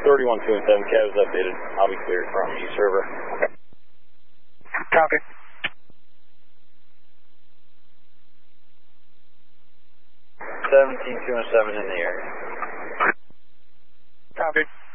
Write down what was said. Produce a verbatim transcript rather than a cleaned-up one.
thirty-one two and seven, C A D is updated. I'll be cleared from you, server. Okay. Copy. seventeen two and seven in the area. Copy.